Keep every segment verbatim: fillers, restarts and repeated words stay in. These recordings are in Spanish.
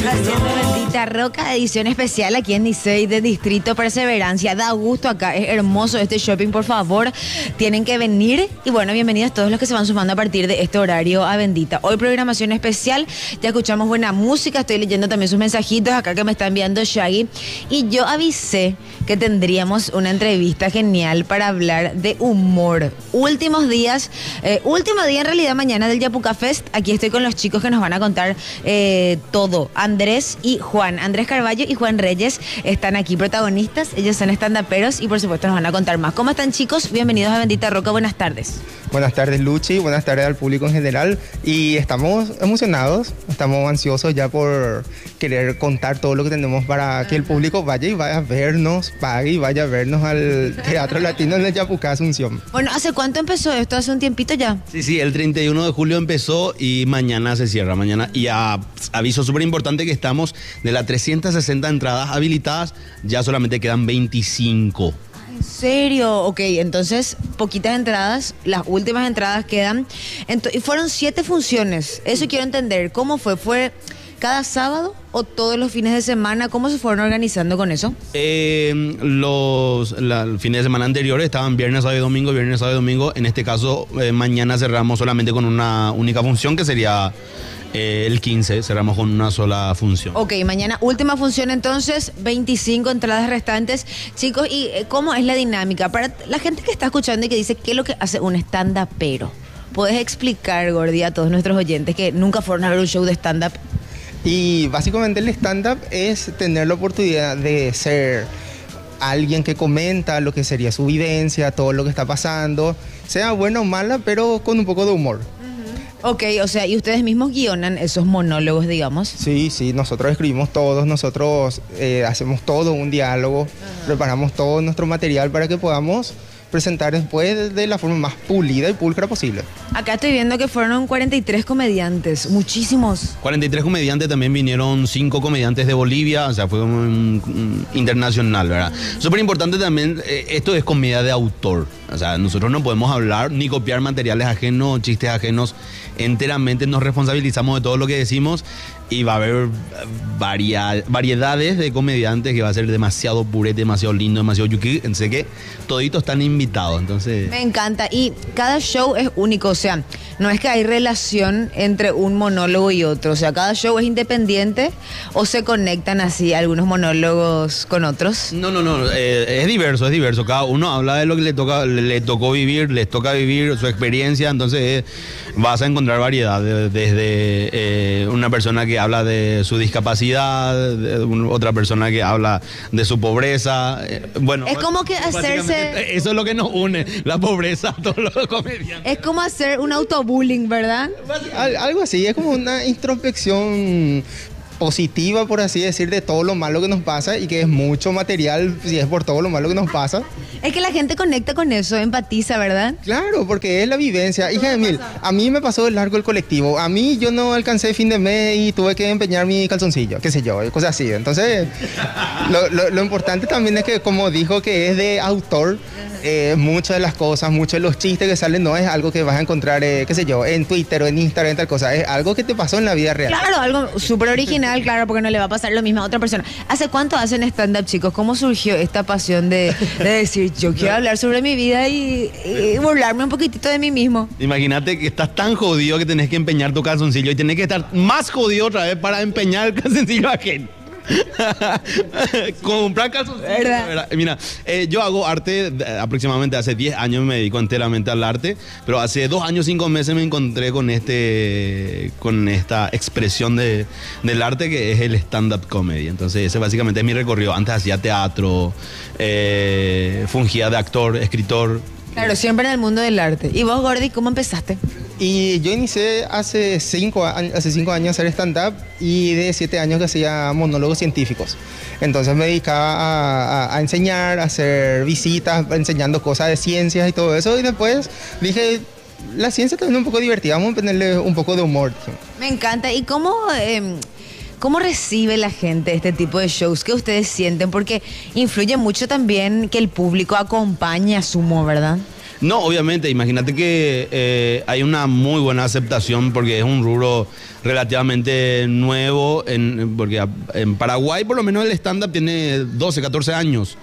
Haciendo Bendita Roca, edición especial aquí en Licey de Distrito Perseverancia. Da gusto acá, es hermoso este shopping, por favor, tienen que venir. Y bueno, bienvenidos todos los que se van sumando a partir de este horario a Bendita. Hoy programación especial, ya escuchamos buena música, estoy leyendo también sus mensajitos acá que me está enviando Shaggy. Y yo avisé que tendríamos una entrevista genial para hablar de humor. Últimos días, eh, último día en realidad mañana del Yapuca Fest. Aquí estoy con los chicos que nos van a contar eh, todo. Andrés y Juan. Andrés Carballo y Juan Reyes están aquí protagonistas. Ellos son estandaperos y por supuesto nos van a contar más. ¿Cómo están, chicos? Bienvenidos a Bendita Roca. Buenas tardes. Buenas tardes, Luchi. Buenas tardes al público en general. Y estamos emocionados, estamos ansiosos ya por querer contar todo lo que tenemos para que el público vaya y vaya a vernos, pague y vaya a vernos al Teatro Latino en el Yapuca Asunción. Bueno, ¿hace cuánto empezó esto? ¿Hace un tiempito ya? Sí, sí, el treinta y uno de julio empezó y mañana se cierra. Mañana, y a, aviso súper importante que estamos de las trescientas sesenta entradas habilitadas, ya solamente quedan veinticinco. ¿En serio? Ok, entonces poquitas entradas, las últimas entradas quedan. Ent- y fueron siete funciones, eso quiero entender. ¿Cómo fue? ¿Fue cada sábado o todos los fines de semana? ¿Cómo se fueron organizando con eso? Eh, los la, el fines de semana anteriores estaban viernes, sábado y domingo, viernes, sábado y domingo. En este caso, eh, mañana cerramos solamente con una única función que sería... Eh, el quince, cerramos con una sola función. Ok, mañana última función entonces, veinticinco entradas restantes. Chicos, ¿y eh, cómo es la dinámica? Para la gente que está escuchando y que dice, ¿qué es lo que hace un stand-upero? ¿Puedes explicar, Gordy, a todos nuestros oyentes que nunca fueron a ver un show de stand-up? Y básicamente el stand-up es tener la oportunidad de ser alguien que comenta lo que sería su vivencia, todo lo que está pasando, sea buena o mala, pero con un poco de humor. Ok, o sea, ¿y ustedes mismos guionan esos monólogos, digamos? Sí, sí, nosotros escribimos todos, nosotros eh, hacemos todo un diálogo, uh-huh. Preparamos todo nuestro material para que podamos presentar después de la forma más pulida y pulcra posible. Acá estoy viendo que fueron cuarenta y tres comediantes, muchísimos. cuarenta y tres comediantes, también vinieron cinco comediantes de Bolivia, o sea, fue un, un internacional, ¿verdad? Mm. Súper importante también, eh, esto es comedia de autor, o sea, nosotros no podemos hablar ni copiar materiales ajenos, chistes ajenos, enteramente nos responsabilizamos de todo lo que decimos y va a haber varia, variedades de comediantes que va a ser demasiado purete, demasiado lindo, demasiado yuki, sé que toditos están invitados, entonces... Me encanta, y cada show es único, o sea, no es que hay relación entre un monólogo y otro, o sea, cada show es independiente o se conectan así algunos monólogos con otros. No, no, no, eh, es diverso, es diverso, cada uno habla de lo que le toca, le, le tocó vivir, les toca vivir su experiencia, entonces eh, vas a encontrar variedad, de, desde eh, una persona que habla de su discapacidad, de un, otra persona que habla de su pobreza, eh, bueno... Es como que hacerse... Eso es lo que nos une, la pobreza a todos los comediantes. Es como hacer un autobullying, ¿verdad? Al, algo así, es como una introspección positiva, por así decir, de todo lo malo que nos pasa y que es mucho material si es por todo lo malo que nos pasa. Es que la gente conecta con eso, empatiza, ¿verdad? Claro, porque es la vivencia. Hija de mil, a mí me pasó de largo el colectivo. A mí yo no alcancé fin de mes y tuve que empeñar mi calzoncillo, qué sé yo, cosas así. Entonces, lo, lo, lo importante también es que, como dijo que es de autor, eh, muchas de las cosas, muchos de los chistes que salen no es algo que vas a encontrar, eh, qué sé yo, en Twitter o en Instagram, en tal cosa. Es algo que te pasó en la vida real. Claro, algo súper original, claro, porque no le va a pasar lo mismo a otra persona. ¿Hace cuánto hacen stand-up, chicos? ¿Cómo surgió esta pasión de, de decir, yo quiero hablar sobre mi vida y, y burlarme un poquitito de mí mismo? Imagínate que estás tan jodido que tenés que empeñar tu calzoncillo y tenés que estar más jodido otra vez para empeñar el calzoncillo ajeno. Comprar calzoncillos, ¿verdad? ¿verdad? Mira, eh, yo hago arte aproximadamente hace diez años, me dedico enteramente al arte, pero hace dos años, cinco meses me encontré con este con esta expresión de, del arte que es el stand-up comedy. Entonces ese básicamente es mi recorrido. Antes hacía teatro, eh, fungía de actor, escritor. Claro, siempre en el mundo del arte. ¿Y vos, Gordy, cómo empezaste? Y yo inicié hace cinco, hace cinco años a hacer stand-up y de siete años que hacía monólogos científicos. Entonces me dedicaba a, a, a enseñar, a hacer visitas, enseñando cosas de ciencias y todo eso. Y después dije, la ciencia también es un poco divertida, vamos a ponerle un poco de humor. Me encanta. ¿Y cómo... Eh, ¿Cómo recibe la gente este tipo de shows? ¿Qué ustedes sienten? Porque influye mucho también que el público acompañe a Sumo, ¿verdad? No, obviamente, imagínate que eh, hay una muy buena aceptación porque es un rubro relativamente nuevo, en, porque en Paraguay por lo menos el stand-up tiene doce, catorce años.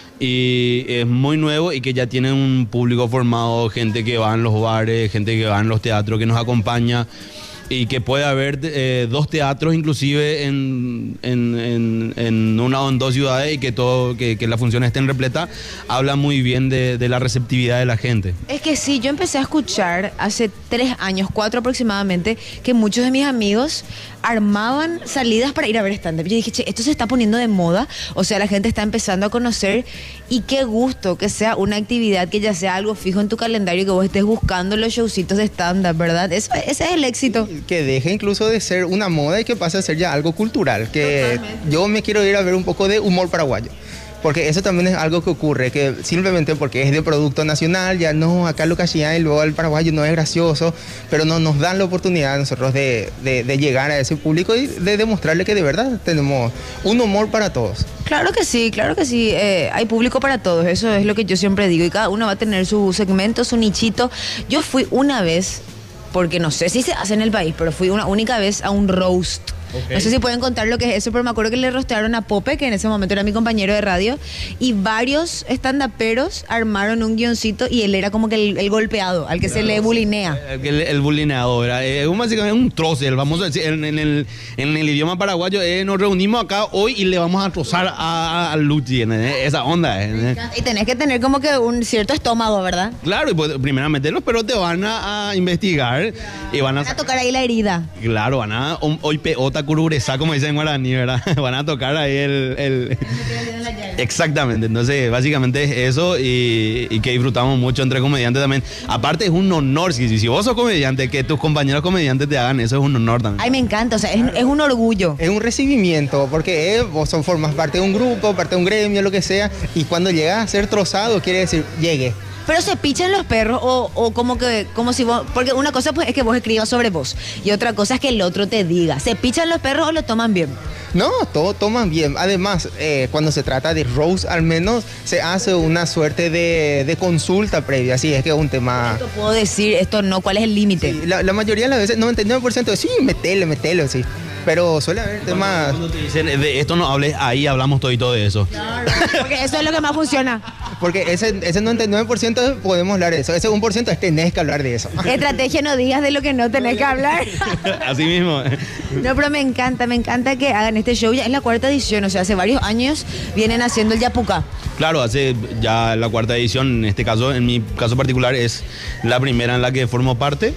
Y es muy nuevo y que ya tiene un público formado, gente que va en los bares, gente que va en los teatros, que nos acompaña y que puede haber eh, dos teatros inclusive en, en, en, en una o en dos ciudades y que todo que, que las funciones estén repletas, habla muy bien de, de la receptividad de la gente. Es que sí, yo empecé a escuchar hace tres años, cuatro aproximadamente, que muchos de mis amigos armaban salidas para ir a ver stand-up. Yo dije, che, esto se está poniendo de moda, o sea, la gente está empezando a conocer y qué gusto que sea una actividad que ya sea algo fijo en tu calendario, que vos estés buscando los showcitos de stand-up, ¿verdad? Eso, ese es el éxito. Que deje incluso de ser una moda y que pase a ser ya algo cultural, que totalmente. Yo me quiero ir a ver un poco de humor paraguayo. Porque eso también es algo que ocurre, que simplemente porque es de producto nacional, ya no, acá lo que hacía y luego el paraguayo no es gracioso, pero no nos dan la oportunidad a nosotros de, de, de llegar a ese público y de demostrarle que de verdad tenemos un humor para todos. Claro que sí, claro que sí, eh, hay público para todos, eso es lo que yo siempre digo, y cada uno va a tener su segmento, su nichito. Yo fui una vez, porque no sé si se hace en el país, pero fui una única vez a un roast. Okay. No sé si pueden contar lo que es eso, pero me acuerdo que le rostearon a Pope, que en ese momento era mi compañero de radio, y varios stand-uperos armaron un guioncito y él era como que el, el golpeado, al que claro, se le bulinea. El, el bulineado, era es un, básicamente un troce, vamos a decir, en, en, el, en el idioma paraguayo, eh, nos reunimos acá hoy y le vamos a trozar a, a Luchi, eh, esa onda. Eh. Y tenés que tener como que un cierto estómago, ¿verdad? Claro, y pues, primeramente los perros te van a, a investigar claro. y van a, van a tocar ahí la herida. Claro, van a hoy peota cururesa, como dicen en guaraní, ¿verdad? Van a tocar ahí el... el... Exactamente, entonces básicamente es eso y, y que disfrutamos mucho entre comediantes también. Aparte es un honor, si, si vos sos comediante, que tus compañeros comediantes te hagan eso es un honor también. Ay, me encanta, o sea, es, es un orgullo. Es un recibimiento, porque eh, vos son, formas parte de un grupo, parte de un gremio, lo que sea, y cuando llegas a ser trozado, quiere decir, llegue. Pero se pichan los perros o, o como que, como si vos, porque una cosa pues es que vos escribas sobre vos y otra cosa es que el otro te diga, ¿se pichan los perros o lo toman bien? No, todo toman bien. Además, eh, cuando se trata de roast, al menos se hace una suerte de, de consulta previa, así es que es un tema... Esto puedo decir, esto no, ¿cuál es el límite? Sí, la, la mayoría de las veces, noventa y nueve por ciento, sí, metele, metele, sí. Pero suele haber temas... Cuando te dicen, de esto no hables, ahí hablamos todito de eso. Claro, porque eso es lo que más funciona. Porque ese, ese noventa y nueve por ciento podemos hablar de eso, ese uno por ciento es tenés que hablar de eso. Estrategia, no digas de lo que no tenés que hablar. Así mismo. No, pero me encanta, me encanta que hagan este show. Ya es la cuarta edición, o sea, hace varios años vienen haciendo el Yapuca. Claro, hace ya la cuarta edición, en este caso, en mi caso particular, es la primera en la que formo parte.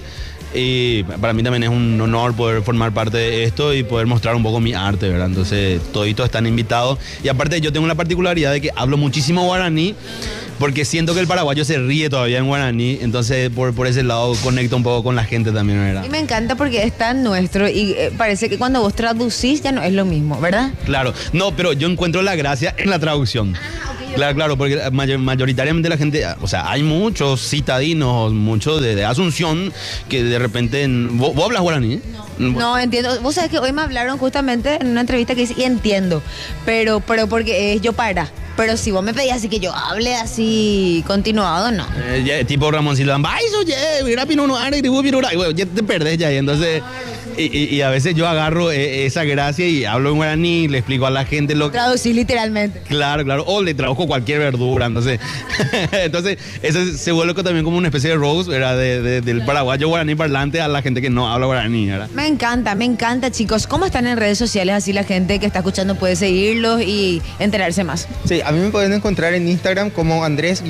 Y para mí también es un honor poder formar parte de esto y poder mostrar un poco mi arte, ¿verdad? Entonces, toditos están invitados. Y aparte, yo tengo la particularidad de que hablo muchísimo guaraní, porque siento que el paraguayo se ríe todavía en guaraní. Entonces, por, por ese lado, conecto un poco con la gente también, ¿verdad? Y me encanta porque es tan nuestro y eh, parece que cuando vos traducís ya no es lo mismo, ¿verdad? Claro. No, pero yo encuentro la gracia en la traducción. Ah, okay. Claro, claro, porque mayor, mayoritariamente la gente, o sea, hay muchos citadinos, muchos de, de Asunción, que de repente, ¿vos, vos hablas guaraní? No. No, entiendo. Vos sabés que hoy me hablaron justamente en una entrevista que dice, y entiendo, pero, pero porque es yo para. Pero si vos me pedías así que yo hable así continuado, no. Eh, ya, tipo Ramón Silva, eso ya, mira, pino no, ya te perdés ya, y entonces... Y, y, y a veces yo agarro eh, esa gracia y hablo en guaraní, le explico a la gente lo que... Traducir literalmente. Claro, claro. O le traduzco cualquier verdura, entonces... entonces, eso se vuelve también como una especie de roast, ¿verdad? De, de, del paraguayo guaraní parlante a la gente que no habla guaraní, ¿verdad? Me encanta, me encanta, chicos. ¿Cómo están en redes sociales? Así la gente que está escuchando puede seguirlos y enterarse más. Sí, a mí me pueden encontrar en Instagram como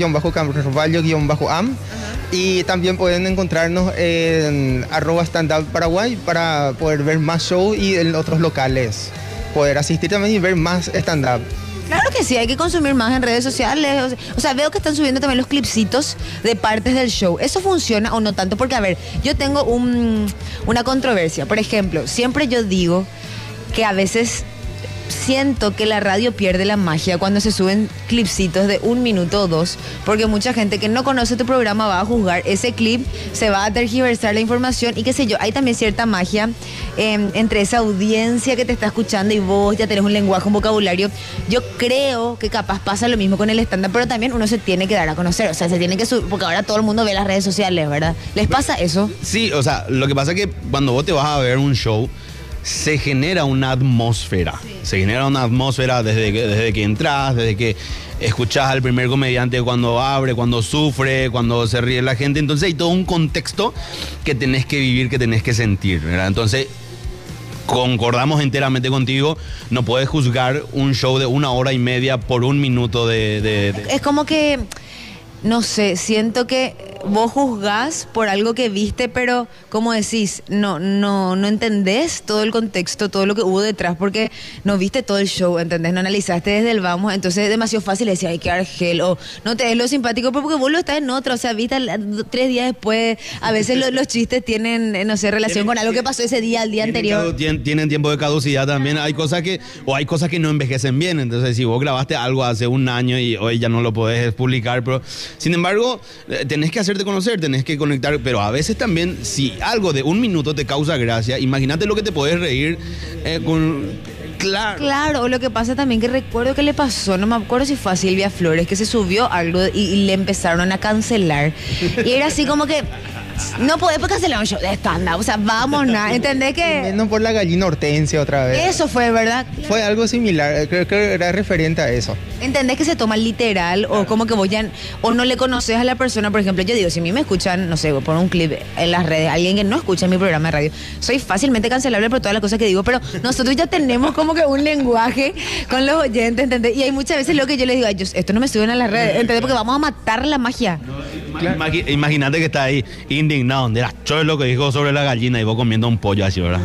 Andrés-Carvalho-Am. Y también pueden encontrarnos en arroba stand-up Paraguay para poder ver más shows y en otros locales. Poder asistir también y ver más stand-up. Claro que sí, hay que consumir más en redes sociales. O sea, veo que están subiendo también los clipsitos de partes del show. ¿Eso funciona o no tanto? Porque, a ver, yo tengo un, una controversia. Por ejemplo, siempre yo digo que a veces siento que la radio pierde la magia cuando se suben clipsitos de un minuto o dos, porque mucha gente que no conoce tu programa va a juzgar ese clip, se va a tergiversar la información y qué sé yo. Hay también cierta magia eh, entre esa audiencia que te está escuchando y vos ya tenés un lenguaje, un vocabulario. Yo creo que capaz pasa lo mismo con el stand-up, pero también uno se tiene que dar a conocer, o sea, se tiene que subir, porque ahora todo el mundo ve las redes sociales, ¿verdad? ¿Les pasa eso? Sí, o sea, lo que pasa es que cuando vos te vas a ver un show, se genera una atmósfera. Sí. Se genera una atmósfera desde que, desde que entras, desde que escuchás al primer comediante cuando abre, cuando sufre, cuando se ríe la gente. Entonces hay todo un contexto que tenés que vivir, que tenés que sentir, ¿verdad? Entonces, concordamos enteramente contigo, no puedes juzgar un show de una hora y media por un minuto de... de, de... Es como que, no sé, siento que vos juzgás por algo que viste, pero como decís, no, no, no entendés todo el contexto, todo lo que hubo detrás, porque no viste todo el show, ¿entendés? No analizaste desde el vamos, entonces es demasiado fácil decir, hay que Argel, o no te es lo simpático, porque vos lo estás en otra, o sea, viste al, tres días después, a veces lo, los chistes tienen, no sé, relación con algo que pasó ese día, el día tienen anterior. Tienen, tienen tiempo de caducidad también, hay cosas que, o hay cosas que no envejecen bien, entonces si vos grabaste algo hace un año y hoy ya no lo podés publicar, pero sin embargo, tenés que hacer de conocer, tenés que conectar, pero a veces también si algo de un minuto te causa gracia, imagínate lo que te puedes reír eh, con... Claro. Claro, lo que pasa también que recuerdo que le pasó, no me acuerdo si fue a Silvia Flores, que se subió algo y, y le empezaron a cancelar. Y era así como que... No podemos cancelar un show de stand-up, o sea, vamos, nada, ¿entendés que...? Menos por la gallina Hortensia otra vez. Eso fue, ¿verdad? Fue algo similar, creo que era referente a eso. ¿Entendés que se toma literal o como que vos ya, o no le conoces a la persona? Por ejemplo, yo digo, si a mí me escuchan, no sé, por un clip en las redes, alguien que no escucha mi programa de radio, soy fácilmente cancelable por todas las cosas que digo, pero nosotros ya tenemos como que un lenguaje con los oyentes, ¿entendés? Y hay muchas veces lo que yo les digo, ay, yo, esto no me suben a las redes, ¿entendés? Porque vamos a matar la magia. Claro. Imagi- imagínate que está ahí indignado, de las cholas lo que dijo sobre la gallina y vos comiendo un pollo así, ¿verdad?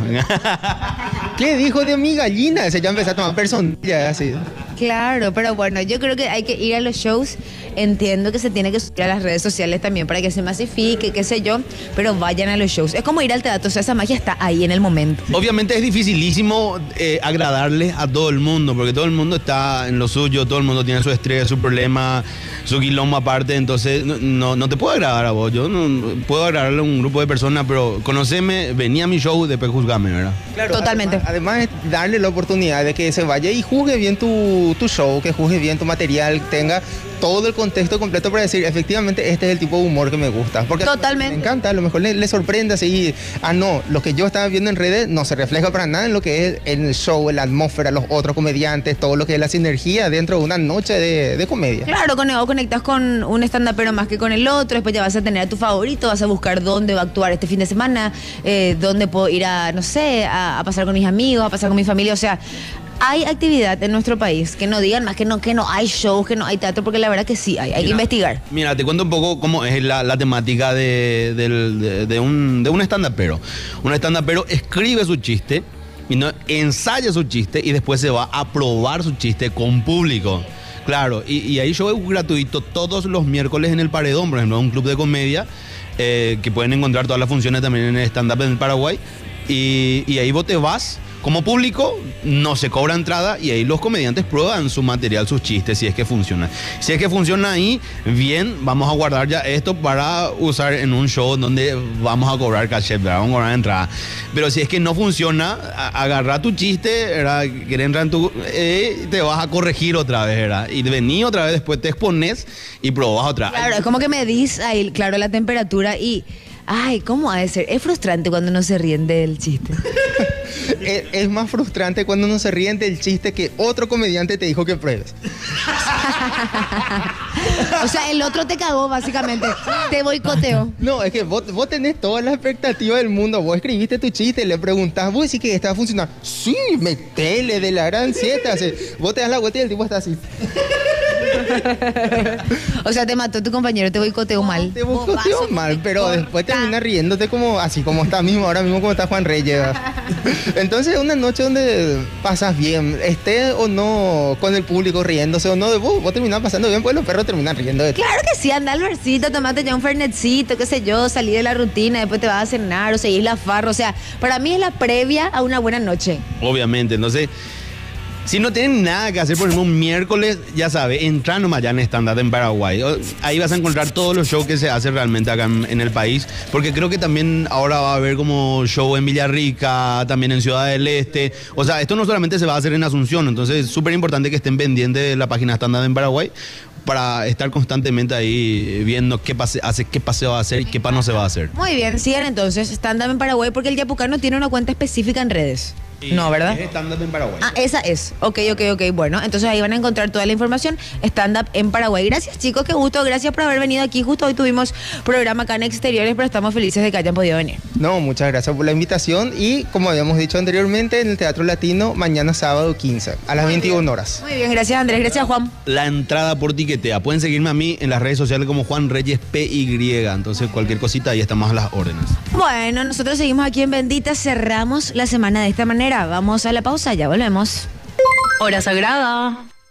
¿Qué dijo de mi gallina? Ese ya empezó a tomar personilla así. Claro, pero bueno, yo creo que hay que ir a los shows. Entiendo que se tiene que subir a las redes sociales también para que se masifique, qué sé yo, pero vayan a los shows. Es como ir al teatro, o sea, esa magia está ahí en el momento. Obviamente es dificilísimo eh, agradarle a todo el mundo, porque todo el mundo está en lo suyo, todo el mundo tiene su estrés, su problema, su quilombo aparte, entonces no, no, no te puedo agradar a vos. Yo no puedo agradarle a un grupo de personas, pero conoceme, vení a mi show, después juzgame, ¿verdad? Claro, totalmente. Además, además es darle la oportunidad de que se vaya y juzgue bien tu, tu show, que juzgue bien tu material, tenga todo el contexto completo para decir, efectivamente, este es el tipo de humor que me gusta. Porque totalmente. Me encanta, a lo mejor le, le sorprende así, ah, no, lo que yo estaba viendo en redes no se refleja para nada en lo que es en el show, en la atmósfera, los otros comediantes, todo lo que es la sinergia dentro de una noche de, de comedia. Claro, con o conectas con un stand-upero más que con el otro, después ya vas a tener a tu favorito, vas a buscar dónde va a actuar este fin de semana, eh, dónde puedo ir a, no sé, a, a pasar con mis amigos, a pasar con mi familia, o sea... Hay actividad en nuestro país, que no digan más que no, que no hay shows, que no hay teatro, porque la verdad que sí hay, hay mira, que investigar. Mira, te cuento un poco cómo es la, la temática de, del- de- de un, de un stand-upero. Un stand-upero escribe su chiste, y no, ensaya su chiste y después se va a probar su chiste con público. Claro, y, y hay show gratuito todos los miércoles en El Paredón, por ejemplo, un club de comedia, eh, que pueden encontrar todas las funciones también en el stand-up en el Paraguay. Y, y ahí vos te vas como público, no se cobra entrada y ahí los comediantes prueban su material, sus chistes, si es que funciona. Si es que funciona ahí, bien, vamos a guardar ya esto para usar en un show donde vamos a cobrar cachet, ¿verdad? Vamos a cobrar entrada. Pero si es que no funciona, a- agarra tu chiste, ¿verdad? Querés entrar en tu... eh, te vas a corregir otra vez, ¿verdad? Y vení otra vez, después te expones y probás otra. Claro, es como que medís ahí, claro, la temperatura y... Ay, ¿cómo ha de ser? Es frustrante cuando no se ríen del chiste. Es, es más frustrante cuando uno se ríen del chiste que otro comediante te dijo que pruebes. O sea, el otro te cagó, básicamente. Te boicoteó. No, es que vos, vos tenés toda la expectativa del mundo. Vos escribiste tu chiste, le preguntás, vos decís que está a funcionar. Sí, metele de la gran siete. Así. Vos te das la vuelta y el tipo está así. O sea, te mató tu compañero, te boicoteó mal. Te boicoteó mal, pero después termina riéndote como así como está mismo, ahora mismo como está Juan Reyes. Entonces es una noche donde pasas bien, esté o no con el público riéndose o no de vos, vos terminás pasando bien, pues los perros terminan riendo de ti. Claro que sí, anda al barcito, tomate ya un fernetcito, qué sé yo, salí de la rutina, después te vas a cenar o seguís la farra. O sea, para mí es la previa a una buena noche. Obviamente, entonces Si no tienen nada que hacer, por ejemplo, un miércoles, ya sabes, entra nomás ya en Stand Up en Paraguay. Ahí vas a encontrar todos los shows que se hacen realmente acá en, en el país, porque creo que también ahora va a haber como show en Villarrica, también en Ciudad del Este. O sea, esto no solamente se va a hacer en Asunción, entonces es súper importante que estén pendientes de la página Stand Up en Paraguay para estar constantemente ahí viendo qué pase, hace, qué paseo va a hacer y qué no se va a hacer. Muy bien, sigan entonces Stand Up en Paraguay porque el Yapucano tiene una cuenta específica en redes. Y no, ¿verdad? Es Stand Up en Paraguay. Ah, esa es. Ok, ok, ok. Bueno, entonces ahí van a encontrar toda la información. Stand Up en Paraguay. Gracias, chicos. Qué gusto. Gracias por haber venido aquí. Justo hoy tuvimos programa acá en Exteriores, pero estamos felices de que hayan podido venir. No, muchas gracias por la invitación. Y como habíamos dicho anteriormente, en el Teatro Latino, mañana sábado quince, a las veintiuna horas. Muy bien, gracias, Andrés. Gracias, Juan. La entrada por Tiquetea. Pueden seguirme a mí en las redes sociales como Juan Reyes P Y. Entonces, cualquier cosita, ahí estamos a las órdenes. Bueno, nosotros seguimos aquí en Bendita. Cerramos la semana de esta manera. Vamos a la pausa, ya volvemos. Hora Sagrada.